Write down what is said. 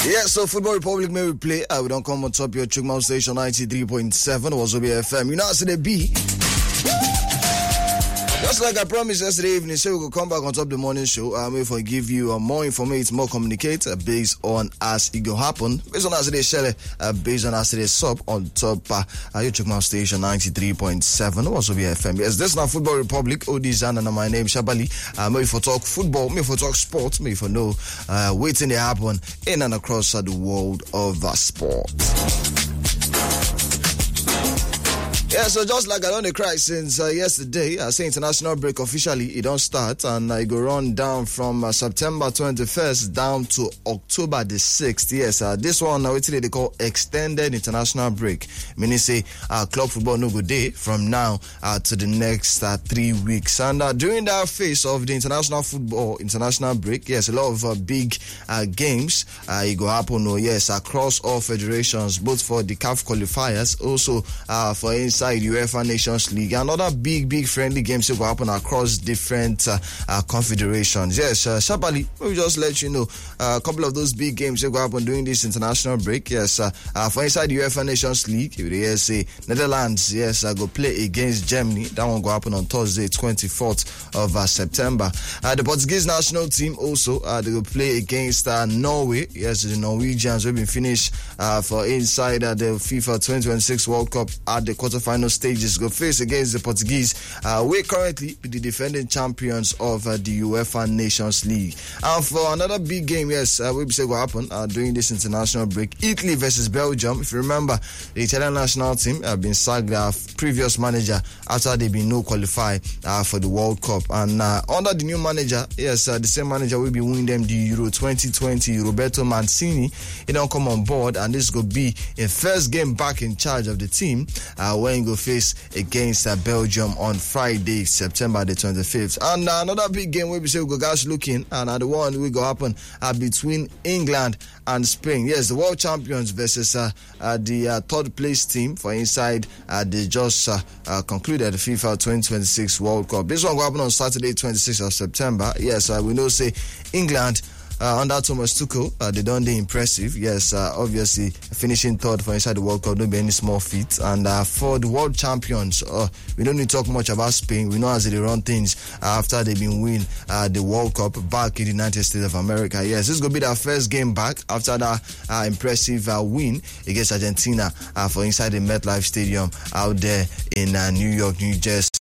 Yeah, so Football Republic may we play. We don't come on top your Chukma station 93.7 was OBFM. You know, I said the B. Just like I promised yesterday evening, so we will come back on top of the morning show. I may forgive you more information, more communicate based on as it go happen. Based on as they share, based on as they sub on top your Chukma station 93.7 was OBFM. Yes, this is not Football Republic. Odizan and my name Shabali. May for talk football, may for talk sports, may for know waiting to happen in and across the world of sport. Yeah, so just like I don't cry since yesterday, I say international break officially, it don't start and it go run down from September 21st down to October the 6th. Yes, this one now they call extended international break. Meaning say club football no good day from now to the next 3 weeks. And during that phase of the international break, yes, a lot of big games it go happen. Yes, across all federations, both for the CAF qualifiers, also for inside UEFA Nations League, and other big friendly games will happen across different confederations. Yes, Shabali, we just let you know a couple of those big games will happen during this international break. Yes, for inside UEFA Nations League, yes, Netherlands, yes, go play against Germany. That one go happen on Thursday, 24th of September. The Portuguese national team also they will play against Norway. Yes, the Norwegians will be finished for inside the FIFA 2026 World Cup at the quarterfinal stages. Go face against the Portuguese. We currently be the defending champions of the UEFA Nations League. And for another big game, yes, we'll say what happened during this international break. Italy versus Belgium. If you remember, the Italian national team have been sacked their previous manager after they've been no qualify for the World Cup. And under the new manager, yes, the same manager will be winning them the Euro 2020, Roberto Mancini. He don't come on board, and this will be a first game back in charge of the team when go face against Belgium on Friday, September the 25th. And another big game where we say we go guys looking, and the one will go happen between England and Spain. Yes, the world champions versus the third place team for inside they just concluded the FIFA 2026 World Cup. This one will happen on Saturday, 26th of September. Yes, we know say England under Thomas Tuchel, they done the impressive. Yes, obviously finishing third for inside the World Cup, don't be any small feat. And for the world champions, we don't need to talk much about Spain. We know as they run things after they've been win the World Cup back in the United States of America. Yes, this is going to be their first game back after that impressive win against Argentina for inside the MetLife Stadium out there in New York, New Jersey.